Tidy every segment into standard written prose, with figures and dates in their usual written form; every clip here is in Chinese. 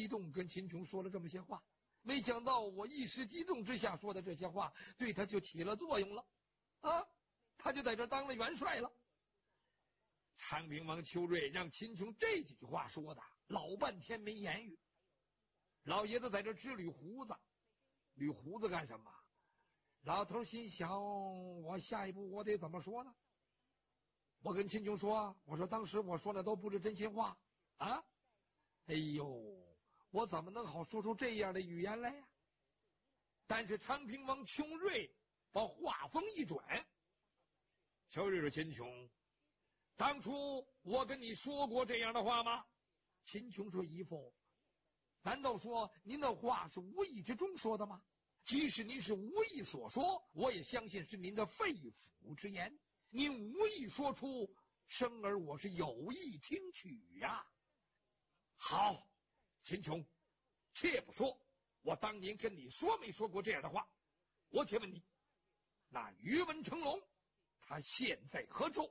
激动跟秦琼说了这么些话，没想到我一时激动之下说的这些话对他就起了作用了啊，他就在这当了元帅了。昌平王邱瑞让秦琼这几句话说的老半天没言语，老爷子在这直捋胡子，捋胡子干什么？老头心想，我下一步我得怎么说呢？我跟秦琼说，我说当时我说的都不是真心话啊！哎呦，我怎么能好说出这样的语言来呀？但是昌平王邱瑞把话锋一转，邱瑞说：“秦琼，当初我跟你说过这样的话吗？”秦琼说：“姨父，难道说您的话是无意之中说的吗？即使您是无意所说，我也相信是您的肺腑之言。您无意说出，生儿我是有意听取呀。好，秦琼，切不说我当年跟你说没说过这样的话，我且问你，那于文成龙他现在何处？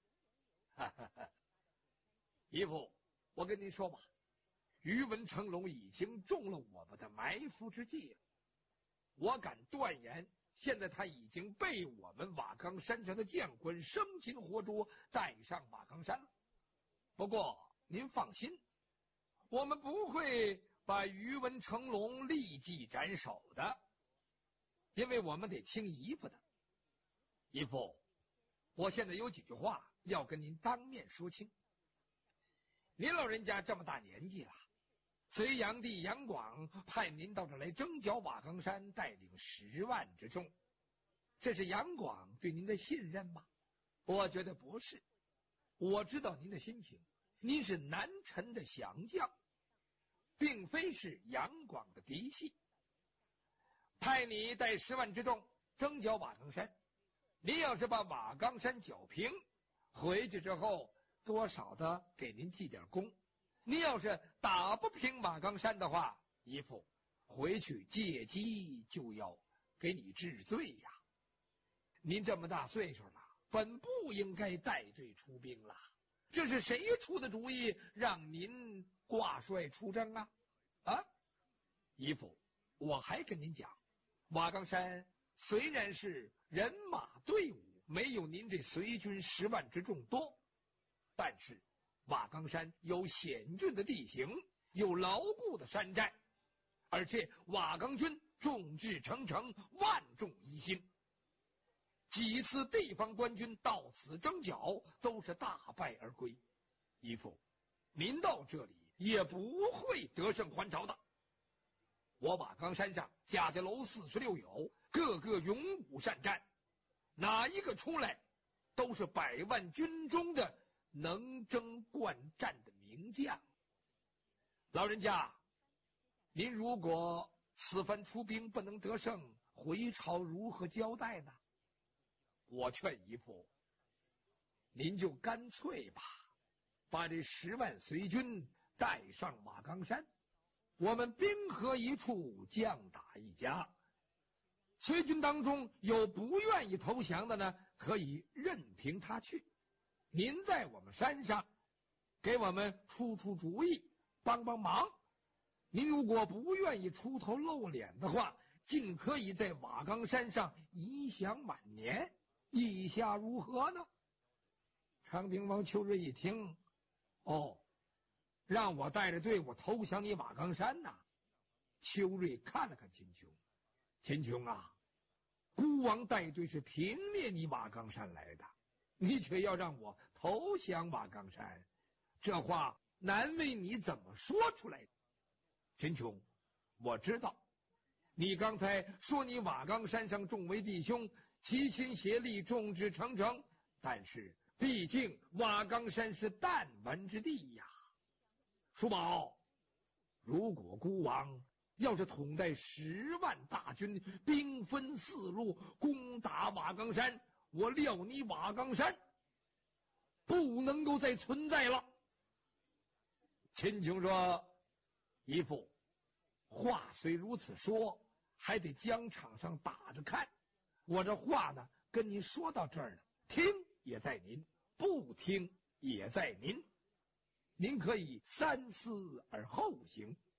姨父，我跟您说吧，于文成龙已经中了我们的埋伏之计了。我敢断言，现在他已经被我们瓦岗山上的将官生擒活捉，带上瓦岗山了。不过您放心，我们不会把于文成龙立即斩首的，因为我们得听姨父的。姨父，我现在有几句话要跟您当面说清。您老人家这么大年纪了，隋炀帝杨广派您到这来征剿瓦岗山，带领10万之众，这是杨广对您的信任吗？我觉得不是。我知道您的心情，您是南陈的降将，并非是杨广的嫡系。派你带10万之众征剿瓦岗山，您要是把瓦岗山剿平，回去之后多少的给您记点功。您要是打不平瓦岗山的话，姨父回去借机就要给你治罪呀。您这么大岁数了，本不应该带队出兵了。这是谁出的主意让您挂帅出征啊？啊，姨父，我还跟您讲，瓦岗山虽然是人马队伍没有您这隋军10万之众多，但是瓦岗山有险峻的地形，有牢固的山寨，而且瓦岗军众志成城，万众一心。几次地方官军到此征剿，都是大败而归。姨父，您到这里也不会得胜还朝的。我瓦岗山上家家楼46有，个个勇武善战，哪一个出来都是100万军中的能征惯战的名将。老人家，您如果此番出兵不能得胜，回朝如何交代呢？我劝姨父，您就干脆吧，把这10万隋军带上瓦岗山，我们兵合一处，将打一家。隋军当中有不愿意投降的呢，可以任凭他去。您在我们山上给我们出出主意，帮帮忙。您如果不愿意出头露脸的话，尽可以在瓦岗山上颐享晚年，意下如何呢？昌平王邱瑞一听，哦，让我带着队伍投降你瓦岗山呐。邱瑞看了看秦琼，秦琼啊，孤王带队是平灭你瓦岗山来的，你却要让我投降瓦岗山，这话难为你怎么说出来。秦琼，我知道你刚才说你瓦岗山上众位弟兄齐心协力，众志成城，但是毕竟瓦岗山是弹丸之地呀。叔宝，如果孤王要是统带10万大军，兵分4路攻打瓦岗山，我料你瓦岗山不能够再存在了。秦琼说，姨父，话虽如此说，还得疆场上打着看。我这话呢，跟您说到这儿了，听也在您，不听也在您，您可以三思而后行。